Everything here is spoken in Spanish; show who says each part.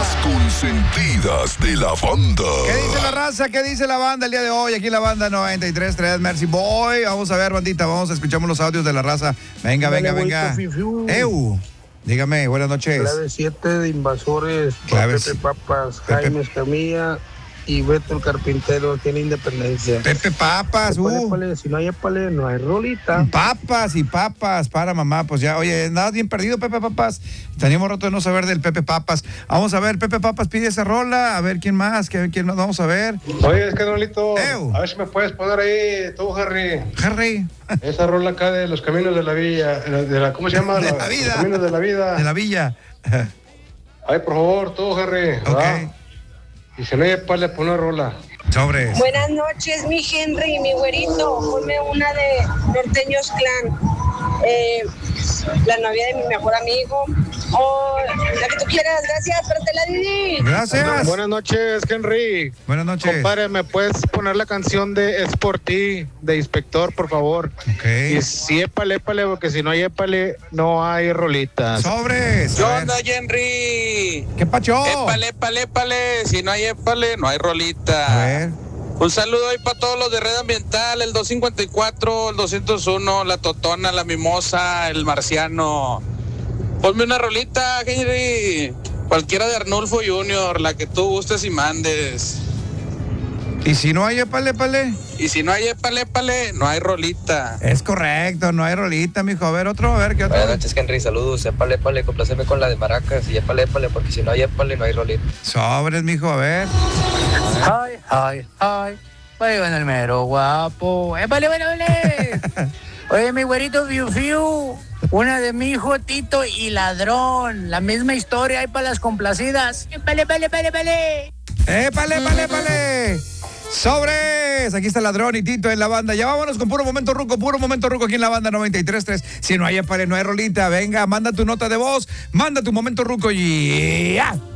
Speaker 1: Las consentidas de la banda.
Speaker 2: ¿Qué dice la raza? ¿Qué dice la banda el día de hoy? Aquí en la banda 93.3 Mercy Boy. Vamos a ver, bandita, vamos a escuchar los audios de la raza. Venga. Dígame, buenas noches.
Speaker 3: Clave 7 de Invasores,
Speaker 2: Clave
Speaker 3: Pepe Papas,
Speaker 2: Pepe.
Speaker 3: Jaime Escamilla y Beto el Carpintero. Tiene Independencia.
Speaker 2: Pepe Papas,
Speaker 3: Épale, si no hay épale, no hay rolita.
Speaker 2: Papas y papas para mamá, pues ya, oye, nada bien perdido, Pepe Papas. Teníamos rato de no saber del Pepe Papas. Vamos a ver, Pepe Papas pide esa rola, a ver quién más, quién más, vamos a ver.
Speaker 4: Oye, es que Rolito,
Speaker 2: Ew.
Speaker 4: a ver si me puedes poner ahí, tú, Harry,
Speaker 2: Harry,
Speaker 4: esa rola acá de los caminos de la villa, ¿cómo se llama?
Speaker 2: De la
Speaker 4: Los
Speaker 2: vida.
Speaker 4: caminos de la vida.
Speaker 2: de la villa.
Speaker 4: Ay, por favor, tú, Harry.
Speaker 2: Ok,
Speaker 4: Y si no hay pale, pon una rola.
Speaker 2: sobres.
Speaker 5: Buenas noches, mi Henry, mi güerito. Ponme una de Norteños Clan. La novia de mi mejor amigo. O la que tú quieras. Gracias, pero te la Didi.
Speaker 2: Gracias.
Speaker 3: Buenas noches, Henry.
Speaker 2: Buenas noches.
Speaker 3: Compadre, ¿me puedes poner la canción de Es por ti, de Inspector, por favor?
Speaker 2: Ok.
Speaker 3: Y si épale, porque si no hay épale, no hay rolitas.
Speaker 2: Sobres.
Speaker 6: ¿Qué
Speaker 2: A ver.
Speaker 6: onda, Henry?
Speaker 2: ¿Qué pacho?
Speaker 6: Épale. Si no hay épale, no hay
Speaker 2: A
Speaker 6: rolita.
Speaker 2: ver.
Speaker 6: Un saludo ahí para todos los de Red Ambiental, el 254, el 201, la Totona, la Mimosa, el Marciano. Ponme una rolita, Henry. Cualquiera de Arnulfo Junior, la que tú gustes y mandes.
Speaker 2: ¿Y si no hay épale?
Speaker 6: Y si no hay épale, no hay rolita.
Speaker 2: Es correcto, no hay rolita, mijo. A ver, ¿qué otro?
Speaker 7: Buenas noches, Henry, saludos, épale, compláceme con la de Maracas y épale, porque si no hay épale, no hay rolita.
Speaker 2: Sobres, mijo, a ver.
Speaker 8: Ay, oigan el mero guapo. ¡Épale! Oye, mi güerito Fiu, una de mi hijo Tito y Ladrón. La misma historia ahí para las complacidas. ¡Épale!
Speaker 2: ¡Épale! ¡Sobres! Aquí está el Ladrón y Tito en la banda. Ya vámonos con puro momento ruco aquí en la banda 93.3. Si no hay épale, no hay rolita. Venga, manda tu nota de voz, manda tu momento ruco y ¡ya!